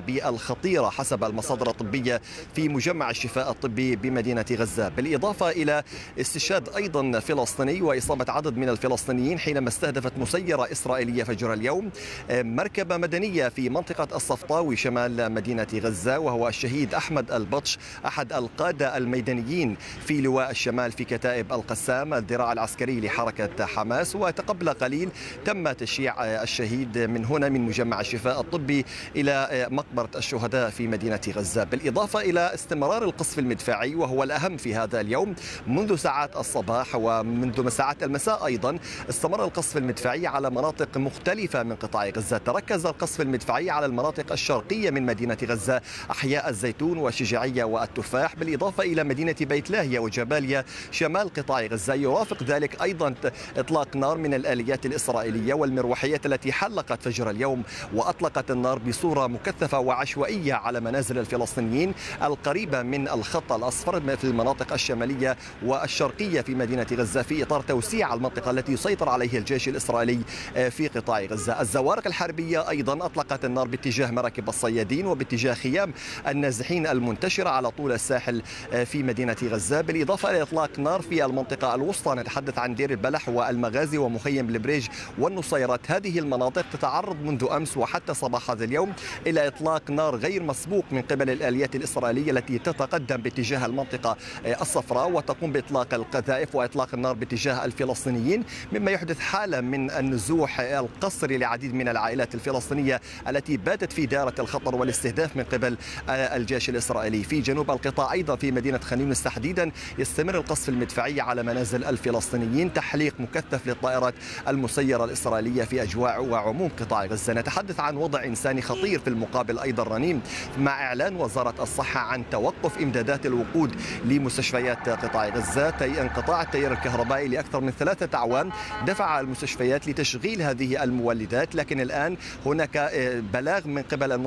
الحربية الخطيرة حسب المصادر الطبية في مجمع الشفاء الطبي بمدينة غزة، بالإضافة إلى استشهاد أيضا فلسطيني وإصابة عدد من الفلسطينيين حينما استهدفت مسيرة إسرائيلية فجر اليوم مركبة مدنية في منطقة الصفطاوي شمال مدينة غزة، وهو الشهيد أحمد البطش أحد القادة الميدانيين في لواء الشمال في كتائب القسام الذراع العسكري لحركة حماس. وقبل قليل تم تشييع الشهيد من هنا من مجمع الشفاء الطبي إلى مقبرة الشهداء في مدينة غزة، بالإضافة إلى استمرار القصف المدفعي وهو الأهم في هذا اليوم. منذ ساعات الصباح ومنذ ساعات المساء أيضا استمر القصف المدفعي على مناطق مختلفة من قطاع غزة. تركز القصف المدفعي على المناطق الشرقية من مدينة غزة، أحياء الزيتون والشجاعية والتفاح، بالإضافة إلى مدينة بيت لاهيا وجباليا شمال قطاع غزة. يرافق ذلك أيضا إطلاق نار من الآليات الإسرائيلية والمروحيات التي حلقت فجر اليوم وأطلقت النار بصورة مكثفة وعشوائية على منازل الفلسطينيين القريبة من الخط الأصفر في المناطق الشمالية والشرقية في مدينة غزة، في إطار توسيع المنطقة التي يسيطر عليها الجيش الإسرائيلي في قطاع غزة. الزوارق الحربية أيضا أطلقت النار باتجاه مراكب الصيادين وباتجاه خيام النازحين المنتشرة على طول الساحل في مدينة غزة، بالإضافة إلى إطلاق نار في المنطقة الوسطى. نتحدث عن دير البلح والمغازي ومخيم البريج والنصيرات. هذه المناطق تتعرض منذ أمس وحتى صباح هذا اليوم إلى إطلاق نار غير مسبوق من قبل الآليات الإسرائيلية التي تتقدم باتجاه المنطقة الصفراء وتقوم بإطلاق القذائف وإطلاق النار باتجاه الفلسطينيين، مما يحدث حالة من النزوح القسري لعديد من العائلات الفلسطينية التي باتت في دائرة الخطر والاستهداف من قبل الجيش الإسرائيلي. في جنوب القطاع أيضا في مدينة خان يونس تحديدا يستمر القصف المدفعي على منازل الفلسطينيين، تحليق مكثف للطائرات المسيرة الإسرائيلية في أجواء وعموم قطاع غزة. نتحدث عن وضع إنساني خطير في المقابل أيضا رنيم، مع إعلان وزارة الصحة عن توقف إمدادات الوقود لمستشفيات قطاع غزة. انقطاع التيار الكهربائي لأكثر من 3 أعوام دفع المستشفيات لتشغيل هذه المولدات، لكن الآن هناك بلاغ من قبل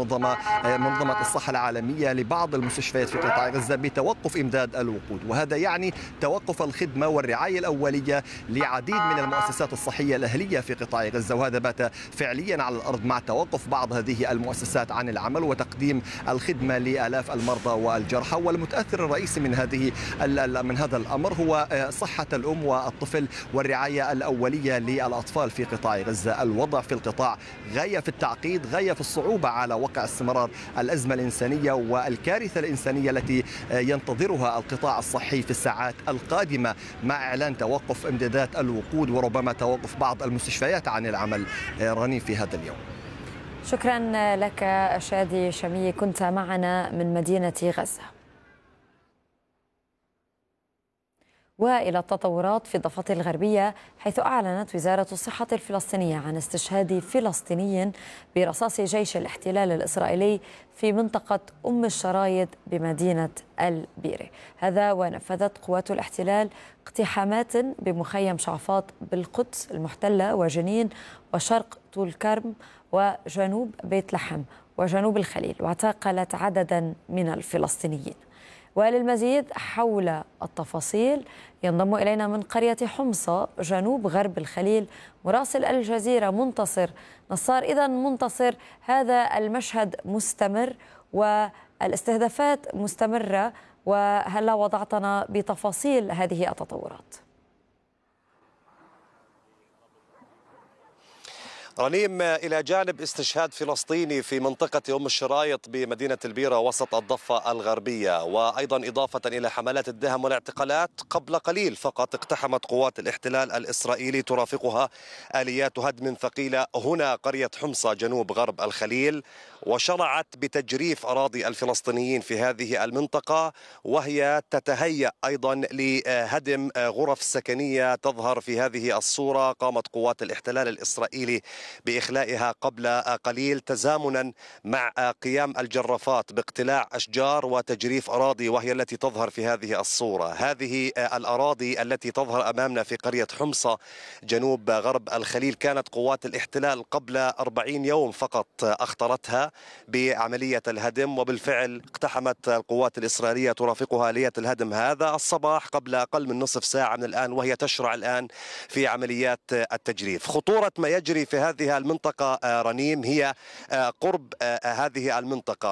منظمة الصحة العالمية لبعض المستشفيات في قطاع غزة بتوقف إمداد الوقود، وهذا يعني توقف الخدمة والرعاية الأولية لعديد من المؤسسات الصحية الأهلية في قطاع غزة. وهذا بات فعليا على الأرض مع توقف بعض هذه المؤسسات عن العمل وتقديم الخدمة لآلاف المرضى والجرحى. والمتأثر الرئيسي من هذا الأمر هو صحة الأم والطفل والرعاية الأولية للأطفال في قطاع غزة. الوضع في القطاع غاية في التعقيد، غاية في الصعوبة على وقع استمرار الأزمة الإنسانية والكارثة الإنسانية التي ينتظرها القطاع الصحي في الساعات القادمة، مع إعلان توقف امدادات الوقود وربما توقف بعض المستشفيات عن العمل رنين في هذا اليوم. شكرا لك شادي شمي، كنت معنا من مدينة غزة. وإلى التطورات في الضفة الغربية، حيث أعلنت وزارة الصحة الفلسطينية عن استشهاد فلسطيني برصاص جيش الاحتلال الإسرائيلي في منطقة أم الشرايط بمدينة البيرة. هذا ونفذت قوات الاحتلال اقتحامات بمخيم شعفاط بالقدس المحتلة وجنين وشرق طول كرم وجنوب بيت لحم وجنوب الخليل، واعتقلت عددا من الفلسطينيين. وللمزيد حول التفاصيل ينضم إلينا من قرية حمصة جنوب غرب الخليل مراسل الجزيرة منتصر نصار. إذا منتصر، هذا المشهد مستمر والاستهدافات مستمرة، وهلا وضعتنا بتفاصيل هذه التطورات. رنيم، إلى جانب استشهاد فلسطيني في منطقة أم الشرايط بمدينة البيرة وسط الضفة الغربية، وأيضا إضافة إلى حملات الدهم والاعتقالات، قبل قليل فقط اقتحمت قوات الاحتلال الإسرائيلي ترافقها آليات هدم ثقيلة هنا قرية حمصة جنوب غرب الخليل، وشرعت بتجريف أراضي الفلسطينيين في هذه المنطقة، وهي تتهيأ أيضا لهدم غرف سكنية تظهر في هذه الصورة قامت قوات الاحتلال الإسرائيلي بإخلائها قبل قليل، تزامنا مع قيام الجرافات باقتلاع أشجار وتجريف أراضي، وهي التي تظهر في هذه الصورة. هذه الأراضي التي تظهر أمامنا في قرية حمصة جنوب غرب الخليل كانت قوات الاحتلال قبل 40 يوم فقط أخطرتها بعملية الهدم، وبالفعل اقتحمت القوات الإسرائيلية ترافقها آلية الهدم هذا الصباح قبل أقل من نصف ساعة من الآن، وهي تشرع الآن في عمليات التجريف. خطورة ما يجري في هذه المنطقة رنيم هي قرب هذه المنطقة